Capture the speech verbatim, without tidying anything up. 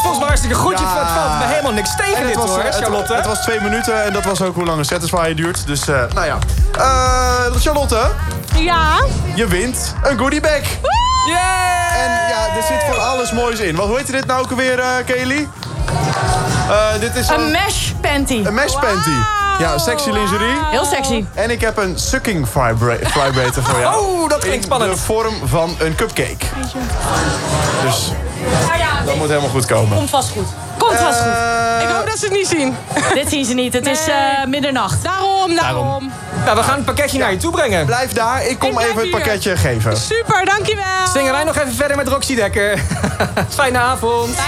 volgens mij hartstikke goed. Ja. Je valt me helemaal niks tegen En dit, het was, hoor, het, Charlotte. het was twee minuten en dat was ook hoe lang een Satisfyer duurt. Dus, uh, nou ja. Uh, Charlotte, Ja? je wint een goodiebag. Yeah! En ja, er zit van alles moois in. Wat, hoe heet dit nou ook alweer, uh, Kelly? Uh, dit is Een mesh panty. Een mesh panty. Ja, sexy lingerie. Heel sexy. En ik heb een sucking vibra vibrator voor jou. Oh, dat klinkt spannend. In de vorm van een cupcake. Dus dat moet helemaal goed komen. Komt vast goed. Komt vast goed. Uh, Ik hoop dat ze het niet zien. Dit zien ze niet. Het is uh, middernacht. Daarom, daarom. Nou, we gaan het pakketje naar je toe brengen. Blijf daar, ik kom Ik blijf even het hier. pakketje geven. Super, dankjewel. Zingen wij nog even verder met Roxy Dekker. Fijne avond.